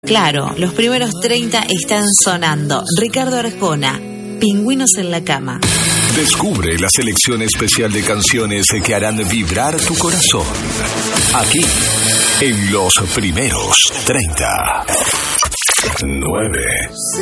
Claro, los primeros 30 están sonando. Ricardo Arjona, Pingüinos en la cama. Descubre la selección especial de canciones que harán vibrar tu corazón. Aquí, en los primeros 30. 9.